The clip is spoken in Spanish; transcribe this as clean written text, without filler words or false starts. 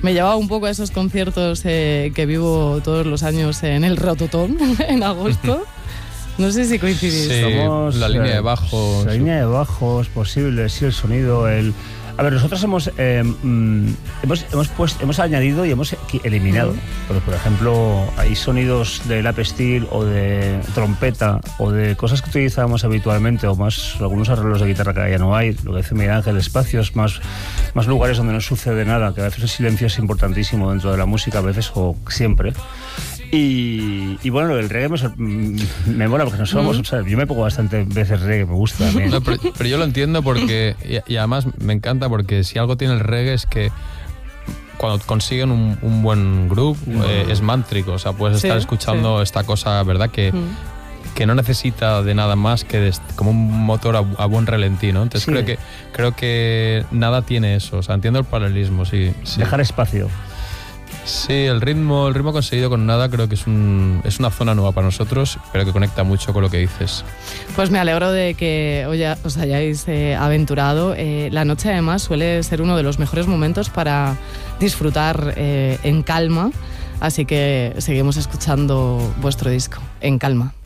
Me llevaba un poco a esos conciertos que vivo todos los años en el Rototón, en agosto. No sé si coincidís. Sí, somos la línea de bajos. La línea de bajos posible, sí, el sonido, el... A ver, nosotros hemos añadido y hemos eliminado. Pero, por ejemplo, hay sonidos de lap steel o de trompeta o de cosas que utilizábamos habitualmente, o más algunos arreglos de guitarra que ya no hay, lo que dice Miguel Ángel, espacios, más lugares donde no sucede nada, que a veces el silencio es importantísimo dentro de la música, a veces o siempre. Y bueno, el reggae me mola porque nosotros, o sea, yo me pongo bastante veces reggae, me gusta también. No, pero yo lo entiendo porque, y además me encanta porque si algo tiene el reggae es que cuando consiguen un buen groove es mántrico, o sea, puedes estar escuchando esta cosa, ¿verdad? Que no necesita de nada más que como un motor a buen relentí, ¿no? Entonces creo que nada tiene eso, o sea, entiendo el paralelismo, sí. Dejar espacio. Sí, el ritmo conseguido con nada creo que es una zona nueva para nosotros, pero que conecta mucho con lo que dices. Pues me alegro de que os hayáis aventurado. La noche además suele ser uno de los mejores momentos para disfrutar en calma, así que seguimos escuchando vuestro disco, En Calma.